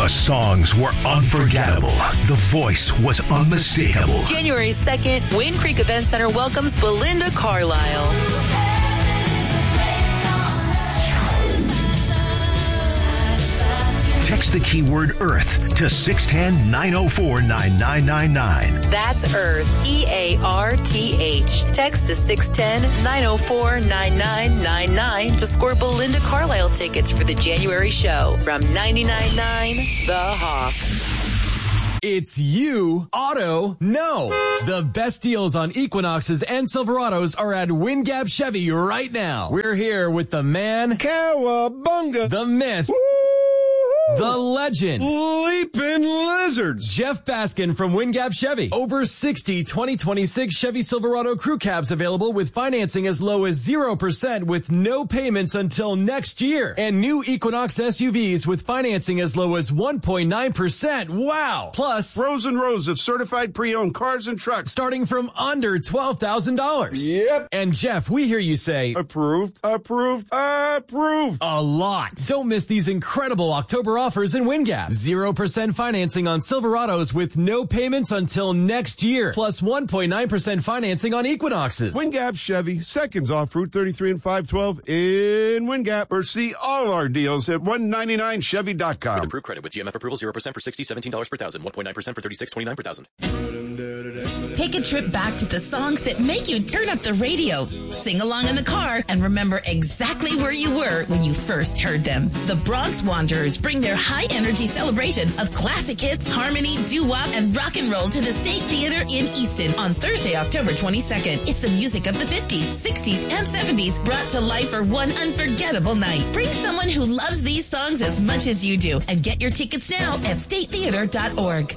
The songs were unforgettable. The voice was unmistakable. January 2nd, Wind Creek Event Center welcomes Belinda Carlisle. Text the keyword Earth to 610-904-9999. That's Earth, EARTH. Text to 610-904-9999 to score Belinda Carlisle tickets for the January show from 99.9 The Hawk. It's you, Auto, No. The best deals on Equinoxes and Silverados are at Wind Gap Chevy right now. We're here with the man, Cowabunga, the myth, the legend, Leaping Lizards, Jeff Baskin from Wind Gap Chevy. Over 60 2026 Chevy Silverado crew cabs available with financing as low as 0% with no payments until next year. And new Equinox SUVs with financing as low as 1.9%. Wow! Plus, rows and rows of certified pre-owned cars and trucks starting from under $12,000. Yep. And Jeff, we hear you say, approved, approved, approved. A lot. Don't miss these incredible October offers in Wind Gap. 0% financing on Silverados with no payments until next year. Plus 1.9% financing on Equinoxes. Wind Gap Chevy, seconds off Route 33 and 512 in Wind Gap. Or see all our deals at 199chevy.com. With approved credit with GMF approval, 0% for $60, $17 per thousand, 1.9% for $36, $29 per thousand. Take a trip back to the songs that make you turn up the radio, sing along in the car, and remember exactly where you were when you first heard them. The Bronx Wanderers bring their high-energy celebration of classic hits, harmony, doo-wop, and rock and roll to the State Theater in Easton on Thursday, October 22nd. It's the music of the 50s, 60s, and 70s brought to life for one unforgettable night. Bring someone who loves these songs as much as you do and get your tickets now at statetheater.org.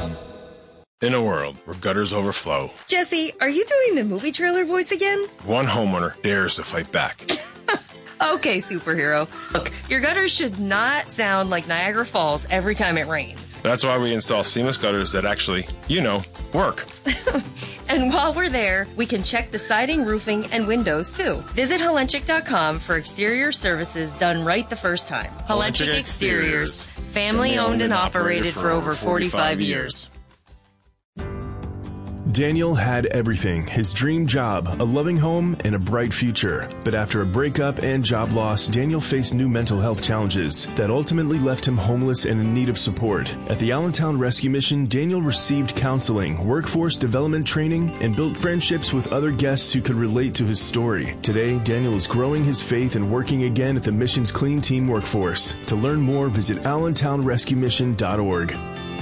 In a world where gutters overflow, Jesse, are you doing the movie trailer voice again? one homeowner dares to fight back. Okay, superhero. Look, your gutters should not sound like Niagara Falls every time it rains. That's why we install seamless gutters that actually, work. And while we're there, we can check the siding, roofing, and windows, too. Visit Helenchik.com for exterior services done right the first time. Helenchik Exteriors. Family owned and operated for over 45 years. Daniel had everything: his dream job, a loving home, and a bright future. But after a breakup and job loss, Daniel faced new mental health challenges that ultimately left him homeless and in need of support. At the Allentown Rescue Mission, Daniel received counseling, workforce development training, and built friendships with other guests who could relate to his story. Today, Daniel is growing his faith and working again at the mission's Clean Team Workforce. To learn more, visit allentownrescuemission.org.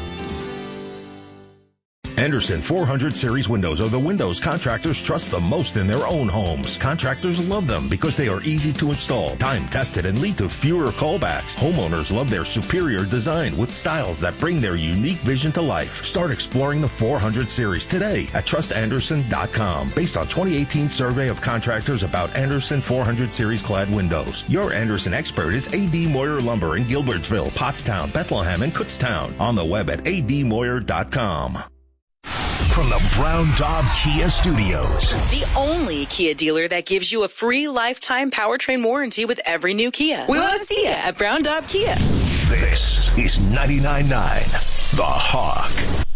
Andersen 400 Series windows are the windows contractors trust the most in their own homes. Contractors love them because they are easy to install, time-tested, and lead to fewer callbacks. Homeowners love their superior design with styles that bring their unique vision to life. Start exploring the 400 Series today at trustanderson.com. Based on 2018 survey of contractors about Andersen 400 Series clad windows. Your Andersen expert is A.D. Moyer Lumber in Gilbertsville, Pottstown, Bethlehem, and Kutztown. On the web at admoyer.com. From the Brown Daub Kia Studios. The only Kia dealer that gives you a free lifetime powertrain warranty with every new Kia. We want to see you at Brown Daub Kia. This is 99.9 The Hawk.